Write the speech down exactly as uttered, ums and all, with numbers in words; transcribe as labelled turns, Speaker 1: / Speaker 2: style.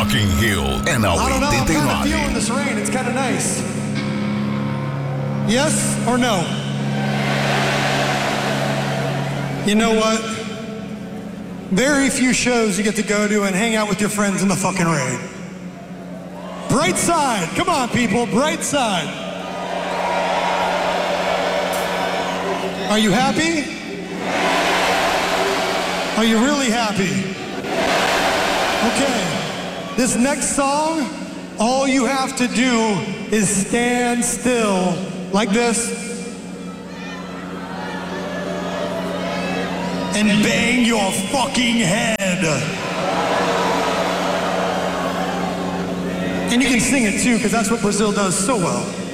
Speaker 1: Rock in Rio é na
Speaker 2: I don't know, I'm
Speaker 1: oitenta e
Speaker 2: kind of
Speaker 1: nove.
Speaker 2: feeling this rain. It's kind of nice. Yes or no? You know what? Very few shows you get to go to and hang out with your friends in the fucking rain. Bright side. Come on, people. Bright side. Are you happy? Are you really happy? Okay. This next song, all you have to do is stand still like this and bang your fucking head. And you can sing it too, because that's what Brazil does so well.